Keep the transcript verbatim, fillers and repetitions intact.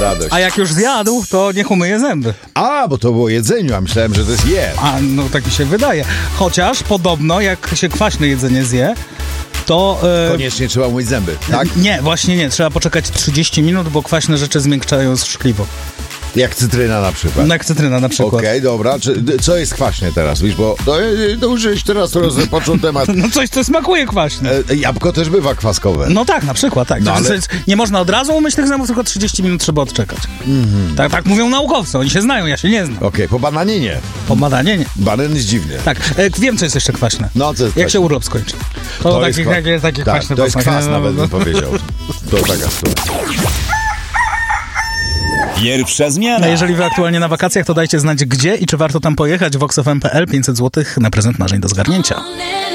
Radość. A jak już zjadł, to niech umyje zęby. A, bo to było jedzeniu, a myślałem, że to jest je. A, no tak mi się wydaje. Chociaż podobno, jak się kwaśne jedzenie zje, to... E, Koniecznie trzeba umyć zęby, tak? Nie, właśnie nie. Trzeba poczekać trzydzieści minut, bo kwaśne rzeczy zmiękczają szkliwo. Jak cytryna na przykład. No jak cytryna na przykład. Okej, okay, dobra. Czy, co jest kwaśnie teraz, wiesz, bo to, to już żeś teraz rozpoczął temat. No coś, co smakuje kwaśne. E, jabłko też bywa kwaskowe. No tak, na przykład, tak. No, ale... ale... Nie można od razu umyć tych zębów, tylko trzydzieści minut trzeba odczekać. Mm-hmm. Tak, tak mówią naukowcy, oni się znają, ja się nie znam. Okej, okay, po bananinie. Po bananinie? Banan jest dziwny. Tak, e, wiem, co jest jeszcze kwaśne. No, co jest Jak kwaśne? się urlop skończy. To, To taki, jest, kwa... takie, takie tak, kwaśne to jest kwas no, nawet no, bym powiedział. To taka sprawa. Pierwsza zmiana. A jeżeli wy aktualnie na wakacjach, to dajcie znać gdzie i czy warto tam pojechać. vox f m kropka p l, pięćset złotych na prezent marzeń do zgarnięcia.